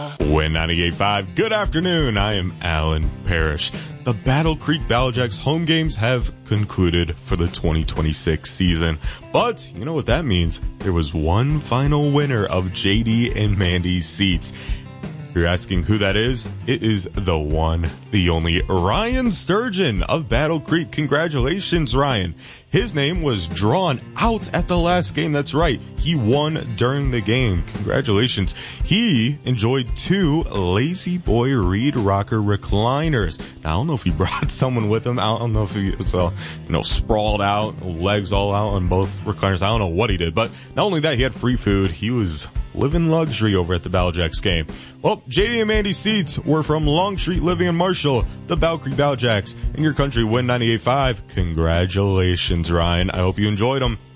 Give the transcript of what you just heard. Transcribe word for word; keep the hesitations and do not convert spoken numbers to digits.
Win ninety-eight point five. Good afternoon. I am Alan Parrish. The Battle Creek Battlejax home games have concluded for the twenty twenty-six season. But you know what that means? There was one final winner of J D and Mandy's seats. If you're asking who that is, it is the one, the only Ryan Sturgeon of Battle Creek. Congratulations, Ryan. His name was drawn out at the last game. That's right. He won during the game. Congratulations. He enjoyed two Lazy Boy Reed Rocker recliners. Now, I don't know if he brought someone with him. I don't know if he was all, you know, sprawled out, legs all out on both recliners. I don't know what he did. But not only that, he had free food. He was living luxury over at the Battlejax game. Well, J D and Mandy's seats were from Longstreet Living in Marshall, the Battle Creek Battlejax, and your country win ninety-eight point five. Congratulations, Ryan. I hope you enjoyed them.